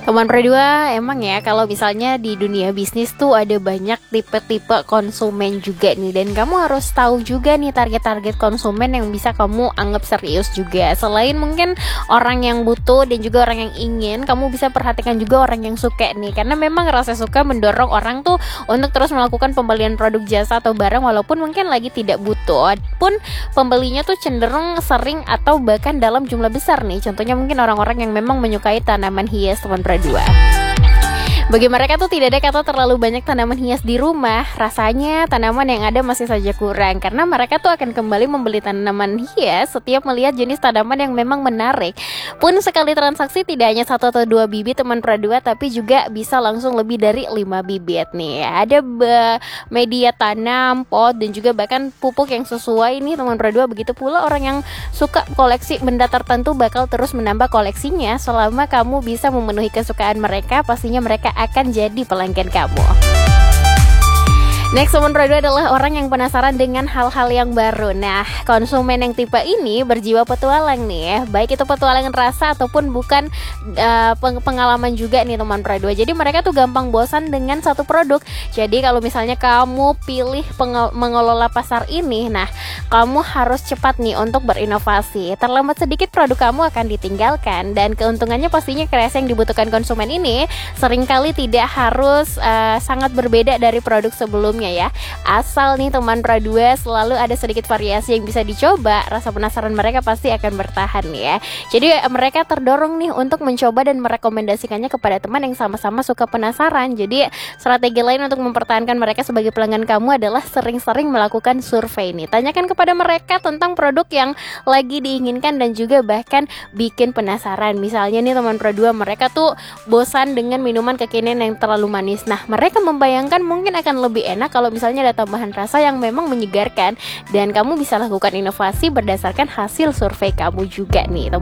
Teman Produa, emang ya kalau misalnya di dunia bisnis tuh ada banyak tipe-tipe konsumen juga nih. Dan kamu harus tahu juga nih target-target konsumen yang bisa kamu anggap serius juga. Selain mungkin orang yang butuh dan juga orang yang ingin, kamu bisa perhatikan juga orang yang suka nih. Karena memang rasa suka mendorong orang tuh untuk terus melakukan pembelian produk jasa atau barang walaupun mungkin lagi tidak butuh. Pun pembelinya tuh cenderung sering atau bahkan dalam jumlah besar nih. Contohnya mungkin orang-orang yang memang menyukai tanaman hias teman Produa. Bagi mereka tuh tidak ada kata terlalu banyak tanaman hias di rumah. Rasanya tanaman yang ada masih saja kurang, karena mereka tuh akan kembali membeli tanaman hias setiap melihat jenis tanaman yang memang menarik. Pun sekali transaksi tidak hanya 1 atau 2 bibit teman Produa, tapi juga bisa langsung lebih dari 5 bibit nih. Ada media tanam, pot, dan juga bahkan pupuk yang sesuai nih teman Produa. Begitu pula orang yang suka koleksi benda tertentu bakal terus menambah koleksinya. Selama kamu bisa memenuhi kesukaan mereka, pastinya mereka akan jadi pelanggan kamu. Next, teman Produa adalah orang yang penasaran dengan hal-hal yang baru. Nah, konsumen yang tipe ini berjiwa petualang nih ya. Baik itu petualangan rasa ataupun bukan pengalaman juga nih teman Produa. Jadi mereka tuh gampang bosan dengan satu produk. Jadi kalau misalnya kamu pilih mengelola pasar ini, nah kamu harus cepat nih untuk berinovasi. Terlambat sedikit produk kamu akan ditinggalkan. Dan keuntungannya pastinya kreasi yang dibutuhkan konsumen ini seringkali tidak harus sangat berbeda dari produk sebelumnya ya. Asal nih teman Produa selalu ada sedikit variasi yang bisa dicoba, rasa penasaran mereka pasti akan bertahan ya. Jadi mereka terdorong nih untuk mencoba dan merekomendasikannya kepada teman yang sama-sama suka penasaran. Jadi strategi lain untuk mempertahankan mereka sebagai pelanggan kamu adalah sering-sering melakukan survei nih. Tanyakan kepada mereka tentang produk yang lagi diinginkan dan juga bahkan bikin penasaran. Misalnya nih teman Produa, mereka tuh bosan dengan minuman kekinian yang terlalu manis. Nah, mereka membayangkan mungkin akan lebih enak kalau misalnya ada tambahan rasa yang memang menyegarkan, dan kamu bisa lakukan inovasi berdasarkan hasil survei kamu juga nih teman.